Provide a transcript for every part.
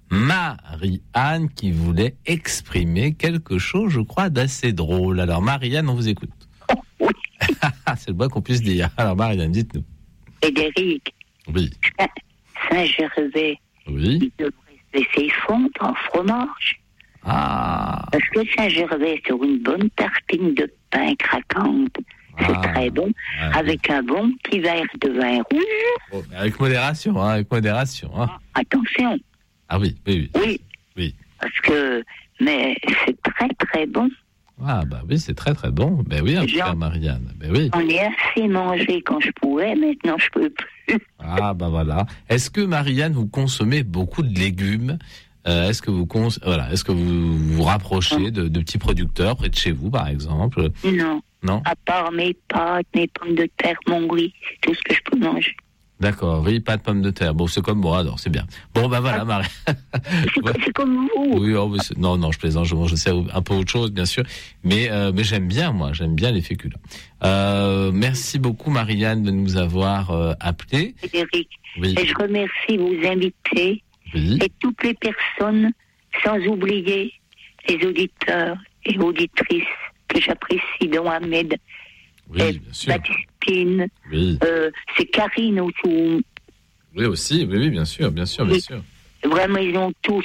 Marie-Anne qui voulait exprimer quelque chose, je crois, d'assez drôle. Alors, Marie-Anne, on vous écoute. Oui. C'est le moins qu'on puisse dire. Alors, Marie-Anne, dites-nous. Frédéric. Oui. Saint-Gervais. Oui. Il devrait se laisser fondre en fromage. Ah. Parce que Saint-Gervais, sur une bonne tartine de pain craquante, c'est très bon. Ouais. Avec un bon petit verre de vin rouge. Bon, avec modération, avec modération. Attention. Ah oui. Oui. Parce que, mais c'est très très bon. Ah bah oui, c'est très très bon. Ben oui, en tout cas, Marianne. Ben oui. On est assez mangé quand je pouvais, maintenant je peux plus. Ah bah voilà. Est-ce que Marianne, vous consommez beaucoup de légumes? Est-ce que vous vous rapprochez de petits producteurs près de chez vous, par exemple? Non. À part mes pâtes, mes pommes de terre, mon riz, c'est tout ce que je peux manger. D'accord, riz, pâtes, pommes de terre. Bon, c'est comme moi, alors c'est bien. Bon, bah voilà, Marie. C'est comme vous. Oui, non, je plaisante, je mange un peu autre chose, bien sûr. Mais j'aime bien les féculents. Merci beaucoup, Marianne, de nous avoir appelés. Frédéric, oui. Et je remercie vos invités et toutes les personnes, sans oublier les auditeurs et auditrices que j'apprécie, dont Ahmed, bien sûr. Baptistine, c'est Karine autour. Oui, aussi, oui, bien sûr. Vraiment, ils ont tous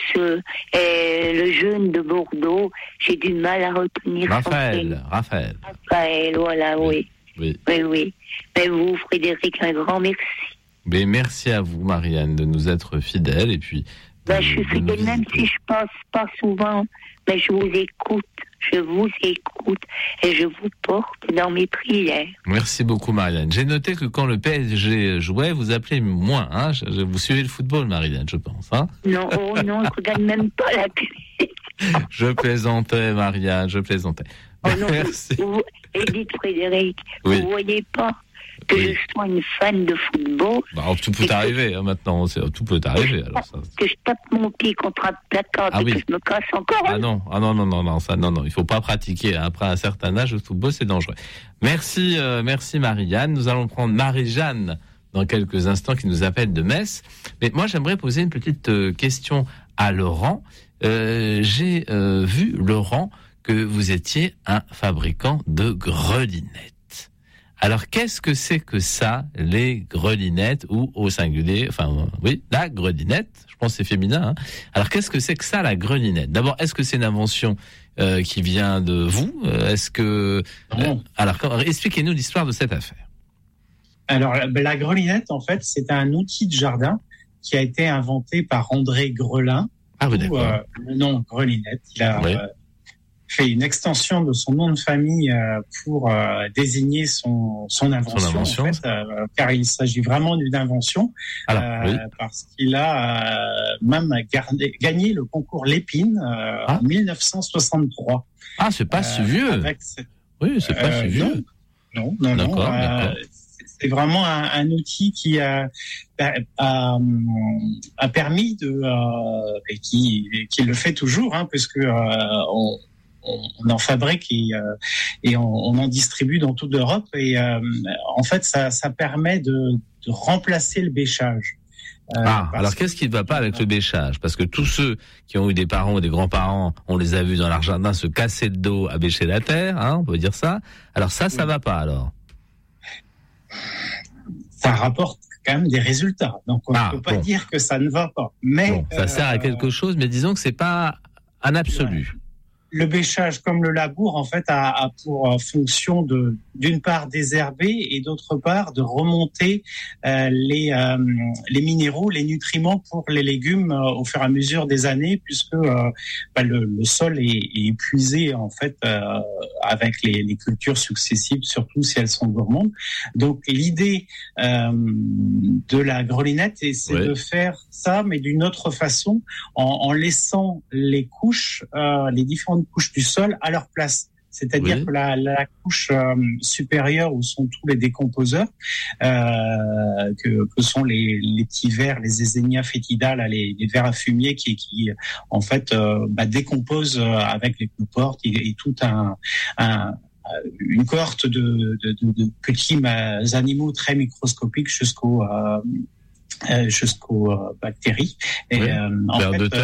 le jeune de Bordeaux. J'ai du mal à retenir. Raphaël, voilà, oui. Mais vous, Frédéric, un grand merci. Mais merci à vous, Marianne, de nous être fidèles et puis. Je suis fidèle, même si je passe pas souvent, mais je vous écoute et je vous porte dans mes prières. Merci beaucoup, Marianne. J'ai noté que quand le PSG jouait, vous appelez moins, hein. Vous suivez le football, Marianne, je pense, hein. Non, je regarde même pas la télé. Je plaisantais, Marianne, Merci. Et dites, Frédéric, vous voyez pas que je sois une fan de football. Tout peut arriver, maintenant. Tout peut arriver. Alors, ça, que je tape mon pied contre un placard et que je me casse encore. Non, il faut pas pratiquer. Après un certain âge, le football, c'est dangereux. Merci, Marie-Anne. Nous allons prendre Marie-Jeanne dans quelques instants qui nous appelle de Metz. Mais moi, j'aimerais poser une petite question à Laurent. J'ai vu, Laurent, que vous étiez un fabricant de grelinettes. Alors, qu'est-ce que c'est que ça, les grelinettes, ou au singulier, la grelinette, je pense que c'est féminin, hein. Alors, qu'est-ce que c'est que ça, la grelinette? D'abord, est-ce que c'est une invention qui vient de vous? Est-ce que... alors, expliquez-nous l'histoire de cette affaire. Alors, la grelinette, en fait, c'est un outil de jardin qui a été inventé par André Grelin. Ah oui, d'accord. Le nom grelinette, il a... fait une extension de son nom de famille pour désigner son invention, en fait, car il s'agit vraiment d'une invention, parce qu'il a même gagné le concours Lépine en 1963. Ah, c'est pas si vieux. Oui, c'est pas si vieux. Non. D'accord. C'est vraiment un outil qui a permis et qui le fait toujours, hein, puisque on en fabrique et on en distribue dans toute l'Europe. Et en fait, ça permet de remplacer le bêchage. Alors qu'est-ce qui ne va pas avec le bêchage? Parce que tous ceux qui ont eu des parents ou des grands-parents, on les a vus dans leur jardin se casser le dos à bêcher la terre, hein, on peut dire ça. Alors ça va pas alors? Ça rapporte quand même des résultats. Donc on ne peut pas dire que ça ne va pas. Mais ça sert à quelque chose, mais disons que c'est pas un absolu. Le bêchage, comme le labour, en fait, a pour fonction d'une part désherber et d'autre part de remonter les minéraux, les nutriments pour les légumes au fur et à mesure des années, puisque le sol est épuisé en fait avec les cultures successives, surtout si elles sont gourmandes. Donc l'idée de la grelinette, c'est de faire ça, mais d'une autre façon, en laissant les couches, les différentes couches du sol à leur place. C'est-à-dire que la couche supérieure où sont tous les décomposeurs, que sont les petits vers, les Eisenia foetida, les vers à fumier qui en fait décomposent avec les cloportes et tout une cohorte de petits animaux très microscopiques jusqu'aux bactéries. Et en fait,